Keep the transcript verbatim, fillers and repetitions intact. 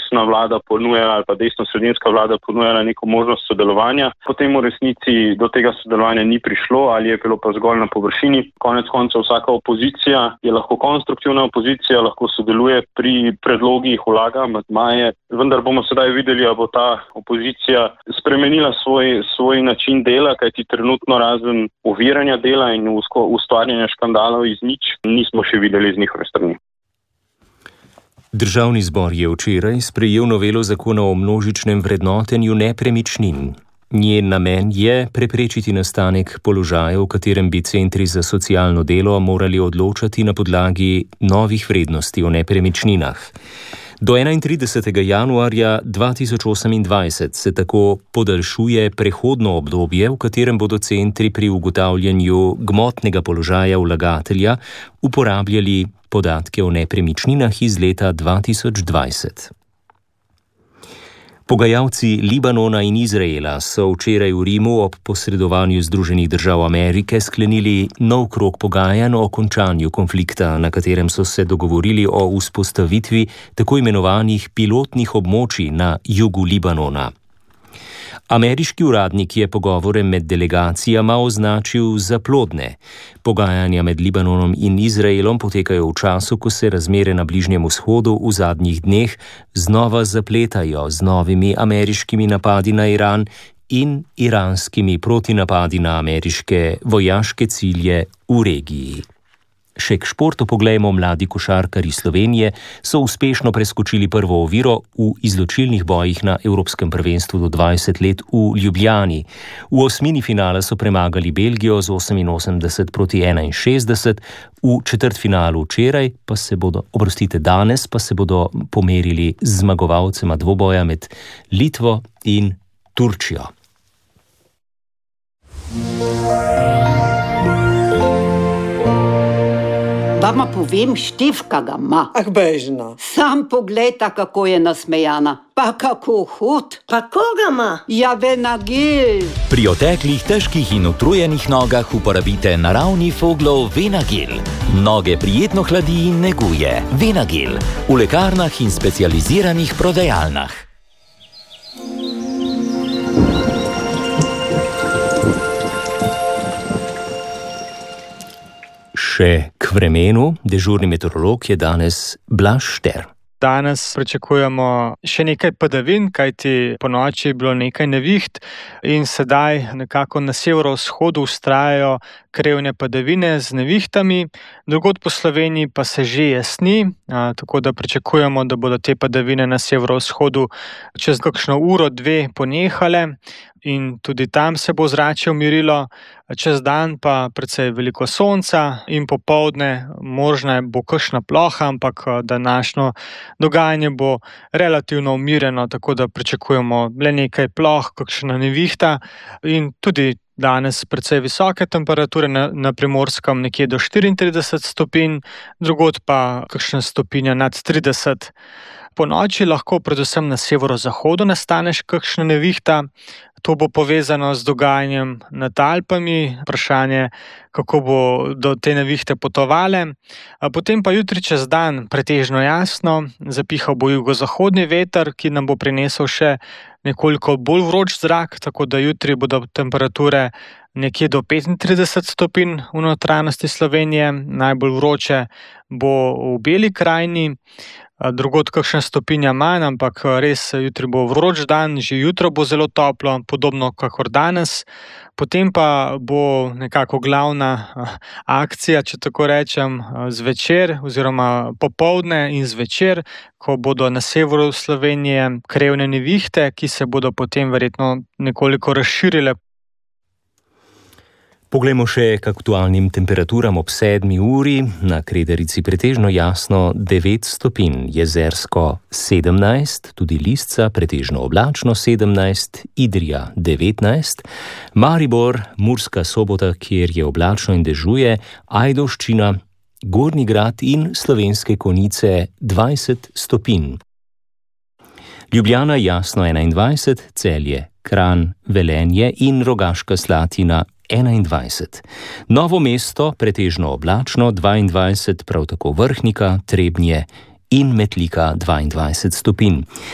desna vlada ponujala ali pa desno-sredinska vlada ponujala neko možnost sodelovanja. Potem v resnici do tega sodelovanja ni prišlo ali je bilo pa zgolj na površini. Konec koncev vsaka opozicija je lahko konstruktivna opozicija, lahko sodeluje pri predlogih, vlaga amandmaje, vendar bomo sedaj videli, ali bo ta opozicija spremenila svoj, svoj način dela, kajti trenutno razen oviranja dela in ustvarjanja škandalov iz nič nismo še videli z njihove strani. Državni zbor je včeraj sprejel novelo zakona o množičnem vrednotenju nepremičnin. Njen namen je preprečiti nastanek položaja, v katerem bi centri za socialno delo morali odločati na podlagi novih vrednosti o nepremičninah. Do enaintridesetega januarja dva tisoč osemindvajset se tako podaljšuje prehodno obdobje, v katerem bodo centri pri ugotavljanju gmotnega položaja vlagatelja uporabljali podatke o nepremičninah iz leta dva tisoč dvajset. Pogajalci Libanona in Izraela so včeraj v Rimu ob posredovanju Združenih držav Amerike sklenili nov krog pogajanj o končanju konflikta, na katerem so se dogovorili o vzpostavitvi tako imenovanih pilotnih območij na jugu Libanona. Ameriški uradnik je pogovore med delegacijama označil za plodne. Pogajanja med Libanonom in Izraelom potekajo v času, ko se razmere na Bližnjem vzhodu v zadnjih dneh znova zapletajo z novimi ameriškimi napadi na Iran in iranskimi protinapadi na ameriške vojaške cilje v regiji. Še k športu poglejmo. Mladi košarkarji Slovenije so uspešno preskočili prvo oviro v izločilnih bojih na Evropskem prvenstvu do dvajset let v Ljubljani. V osmini finala so premagali Belgijo z oseminosemdeset proti enainšestdeset, v četrtfinalu včeraj pa se bodo, oprostite, danes pa se bodo pomerili z zmagovalcema dvoboja med Litvo in Turčijo. Vama povem, Štefka ga ima. Ah, bežna. Sam poglejta, kako je nasmejana. Pa kako hod. Pa koga ima? Ja, Venagil. Pri oteklih, težkih in utrujenih nogah uporabite naravni Foglov Venagil. Noge prijetno hladi in neguje. Venagil. V lekarnah in specializiranih prodajalnah. Še k vremenu. Dežurni meteorolog je danes Blaž Šter. Danes pričakujemo še nekaj padavin, kajti po noči je bilo nekaj neviht in sedaj nekako na severovzhodu vztrajajo krevne padavine z nevihtami. Drugod po Sloveniji pa se že jasni, a, tako da pričakujemo, da bodo te padavine na severovzhodu čez kakšno uro, dve ponehale in tudi tam se bo zrače umirilo. Čez dan pa precej veliko sonca in popoldne možna bo kakšna ploha, ampak današnjo dogajanje bo relativno umirjeno, tako da pričakujemo le nekaj ploh, kakšna nevihta in tudi danes precej visoke temperature, na, na Primorskem nekje do štiriintrideset stopinj, drugod pa kakšna stopinja nad trideset. Po noči lahko predvsem na severozahodu nastane kakšna nevihta. To bo povezano z dogajanjem nad Alpami. Vprašanje, kako bo do te nevihte potovale. Potem pa jutri čez dan pretežno jasno, zapihal bo jugozahodni veter, ki nam bo prinesel še nekoliko bolj vroč zrak, tako da jutri bodo temperature nekje do petintrideset stopinj v notranjosti Slovenije. Najbolj vroče bo v Beli krajini, drugod kakšna stopinja manj, ampak res jutri bo vroč dan, že jutro bo zelo toplo, podobno kakor danes. Potem pa bo nekako glavna akcija, če tako rečem, zvečer oziroma popoldne in zvečer, ko bodo na severu Slovenije krevne nevihte, ki se bodo potem verjetno nekoliko razširile. Poglejmo še k aktualnim temperaturam ob sedmi uri. Na Kredarici pretežno jasno devet stopinj, Jezersko sedemnajst, tudi Lisca pretežno oblačno sedemnajst, Idrija devetnajst, Maribor, Murska Sobota, kjer je oblačno in dežuje, Ajdovščina, Gornji Grad in Slovenske Konjice dvajset stopinj. Ljubljana jasno enaindvajset, Celje, Kranj, Velenje in Rogaška Slatina enaindvajset. Novo mesto pretežno oblačno dvaindvajset, prav tako Vrhnika, Trebnje in Metlika dvaindvajset stopinj.